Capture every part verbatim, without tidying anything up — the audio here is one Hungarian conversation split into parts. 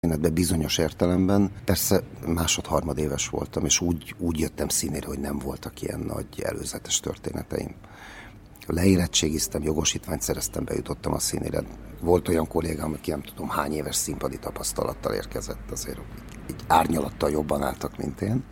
de bizonyos értelemben. Persze másod-harmad éves voltam, és úgy, úgy jöttem színére, hogy nem voltak ilyen nagy előzetes történeteim. Leérettségiztem, jogosítványt szereztem, bejutottam a színére. Volt olyan kollégám, aki nem tudom hány éves színpadi tapasztalattal érkezett, azért egy árnyalattal jobban álltak, mint én.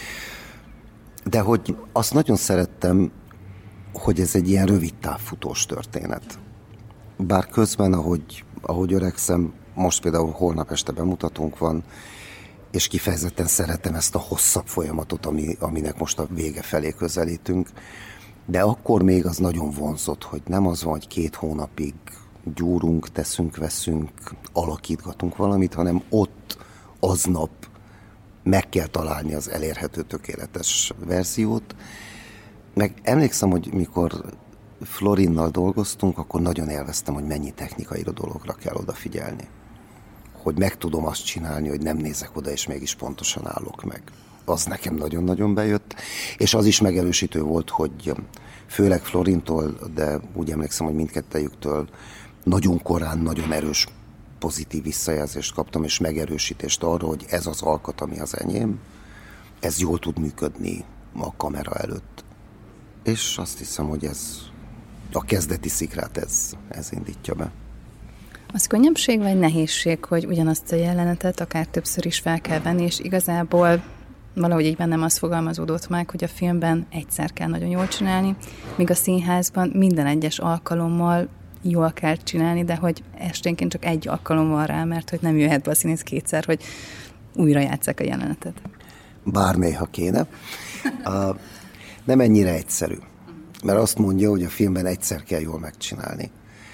De hogy azt nagyon szerettem, hogy ez egy ilyen rövid távfutós történet. Bár közben, ahogy, ahogy öregszem, most például holnap este bemutatónk van, és kifejezetten szeretem ezt a hosszabb folyamatot, ami, aminek most a vége felé közelítünk. De akkor még az nagyon vonzott, hogy nem az van, hogy két hónapig gyúrunk, teszünk, veszünk, alakítgatunk valamit, hanem ott aznap meg kell találni az elérhető tökéletes verziót. Meg emlékszem, hogy mikor Florinnal dolgoztunk, akkor nagyon élveztem, hogy mennyi technikai dologra kell odafigyelni. Hogy meg tudom azt csinálni, hogy nem nézek oda, és mégis pontosan állok meg. Az nekem nagyon-nagyon bejött, és az is megerősítő volt, hogy főleg Florintól, de úgy emlékszem, hogy mindkettejüktől nagyon korán, nagyon erős pozitív visszajelzést kaptam, és megerősítést arra, hogy ez az alkat, ami az enyém, ez jól tud működni a kamera előtt. És azt hiszem, hogy ez a kezdeti szikrát ez, ez indítja be. Az könnyebbség vagy nehézség, hogy ugyanazt a jelenetet akár többször is fel kell venni, és igazából valahogy így bennem az fogalmazódott meg, hogy a filmben egyszer kell nagyon jól csinálni, míg a színházban minden egyes alkalommal jól kell csinálni, de hogy esténként csak egy alkalom van rá, mert hogy nem jöhet be a színész kétszer, hogy újra játsszák a jelenetet. Bár néha kéne. Uh, nem ennyire egyszerű, mert azt mondja, hogy a filmben egyszer kell jól megcsinálni.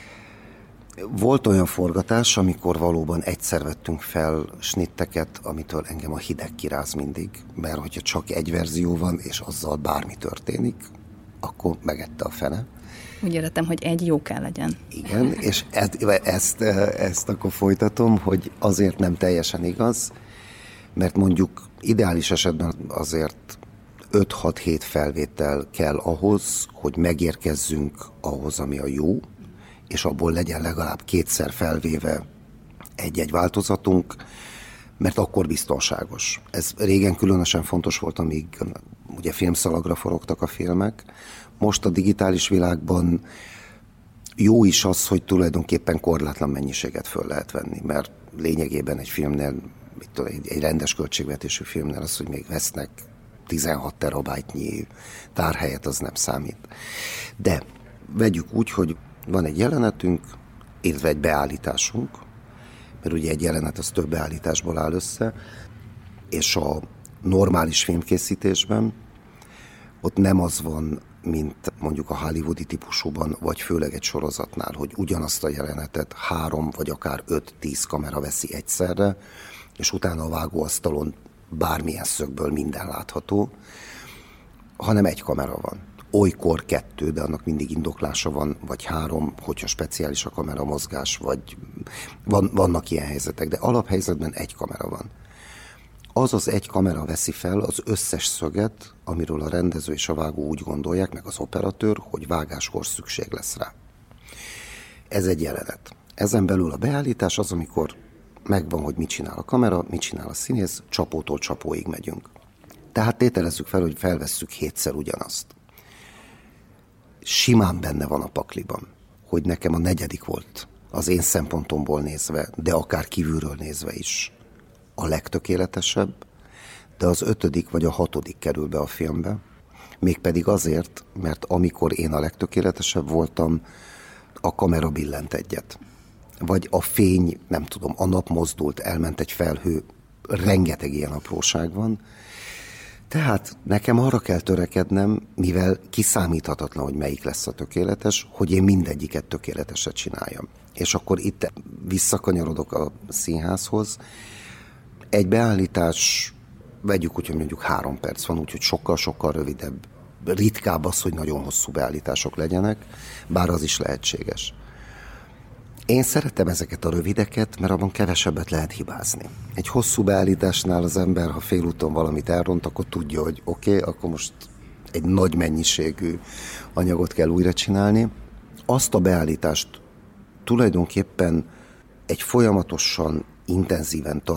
Volt olyan forgatás, amikor valóban egyszer vettünk fel snitteket, amitől engem a hideg kiráz mindig, mert hogyha csak egy verzió van, és azzal bármi történik, akkor megette a fene. Úgy értettem, hogy egy jó kell legyen. Igen, és ezt, ezt, ezt akkor folytatom, hogy azért nem teljesen igaz, mert mondjuk ideális esetben azért öt-hat-hét felvétel kell ahhoz, hogy megérkezzünk ahhoz, ami a jó, és abból legyen legalább kétszer felvéve egy-egy változatunk, mert akkor biztonságos. Ez régen különösen fontos volt, amíg ugye filmszalagra forogtak a filmek. Most a digitális világban jó is az, hogy tulajdonképpen korlátlan mennyiséget föl lehet venni, mert lényegében egy filmnél, egy rendes költségvetésű filmnél az, hogy még vesznek tizenhat terabájtnyi tárhelyet, az nem számít. De vegyük úgy, hogy van egy jelenetünk, illetve egy beállításunk, mert ugye egy jelenet az több beállításból áll össze, és a normális filmkészítésben ott nem az van, mint mondjuk a hollywoodi típusúban, vagy főleg egy sorozatnál, hogy ugyanazt a jelenetet három vagy akár öt-tíz kamera veszi egyszerre, és utána a vágóasztalon bármilyen szögből minden látható, hanem egy kamera van. Olykor kettő, de annak mindig indoklása van, vagy három, hogyha speciális a kamera mozgás, vagy van, vannak ilyen helyzetek, de alaphelyzetben egy kamera van. Az az egy kamera veszi fel az összes szöget, amiről a rendező és a vágó úgy gondolják, meg az operatőr, hogy vágáskor szükség lesz rá. Ez egy jelenet. Ezen belül a beállítás az, amikor megvan, hogy mit csinál a kamera, mit csinál a színész, csapótól csapóig megyünk. Tehát tételezzük fel, hogy felvesszük hétszer ugyanazt. Simán benne van a pakliban, hogy nekem a negyedik volt, az én szempontomból nézve, de akár kívülről nézve is a legtökéletesebb, de az ötödik vagy a hatodik kerül be a filmbe, mégpedig azért, mert amikor én a legtökéletesebb voltam, a kamera billent egyet. Vagy a fény, nem tudom, a nap mozdult, elment egy felhő, rengeteg ilyen apróság van. Tehát nekem arra kell törekednem, mivel kiszámíthatatlan, hogy melyik lesz a tökéletes, hogy én mindegyiket tökéleteset csináljam. És akkor itt visszakanyarodok a színházhoz. Egy beállítás, vegyük úgy, hogy mondjuk három perc van, úgyhogy sokkal-sokkal rövidebb. Ritkább az, hogy nagyon hosszú beállítások legyenek, bár az is lehetséges. Én szeretem ezeket a rövideket, mert abban kevesebbet lehet hibázni. Egy hosszú beállításnál az ember, ha félúton valamit elront, akkor tudja, hogy oké, okay, akkor most egy nagy mennyiségű anyagot kell újra csinálni. Azt a beállítást tulajdonképpen egy folyamatosan intenzíven